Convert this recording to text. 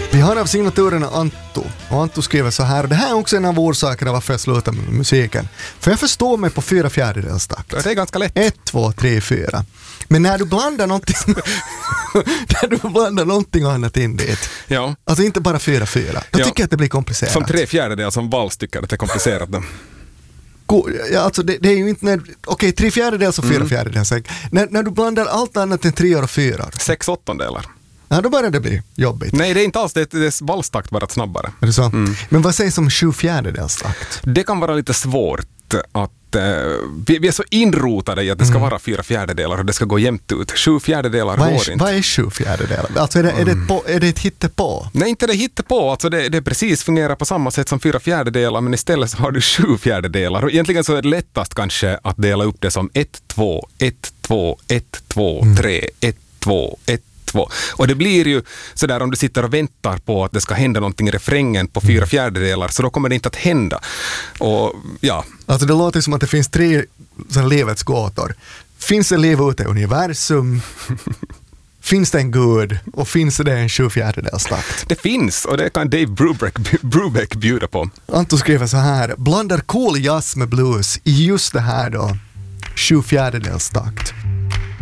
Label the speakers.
Speaker 1: Vi har av signaturerna Antto. Och Antto skriver så här. Det här är också en av orsakerna varför jag slutar med musiken. För jag förstår mig på 4/4 takt.
Speaker 2: Det är ganska lätt.
Speaker 1: 1, 2, 3, 4. Men när du blandar någonting annat in dit.
Speaker 2: Ja.
Speaker 1: Alltså inte bara 4/4. Då tycker jag att det blir komplicerat.
Speaker 2: Som 3/4 som vals tycker att det är komplicerat.
Speaker 1: Ja, alltså det är ju inte när... Okej, 3/4 och 4/4. När du blandar allt annat än 3 och 4.
Speaker 2: 6/8.
Speaker 1: Ja, då börjar det bli jobbigt.
Speaker 2: Nej, det är inte alls. Det är valstakt bara snabbare.
Speaker 1: Är det så? Men vad sägs om 7/4 takt?
Speaker 2: Det kan vara lite svårt att vi är så inrotade i att det ska vara 4/4 och det ska gå jämnt ut. 7/4 går inte.
Speaker 1: Vad är 7/4? Alltså är det ett hittepå?
Speaker 2: Nej, inte det hittepå. Alltså det precis fungerar på samma sätt som 4/4, men istället så har du 7/4. Och egentligen så är det lättast kanske att dela upp det som 1, 2, 1, 2, 1, 2, 3, 1, 2, 1, 2. Och det blir ju sådär om du sitter och väntar på att det ska hända någonting i refrängen på 4/4, så då kommer det inte att hända. Och ja.
Speaker 1: Alltså det låter som att det finns 3 livets gåtor. Finns det liv ute i universum? Finns det en gud? Och finns det en 7/4 takt?
Speaker 2: Det finns, och det kan Dave Brubeck bjuda på.
Speaker 1: Anton skriver så här. Blandar cool jazz med blues i just det här då 7/4 takt.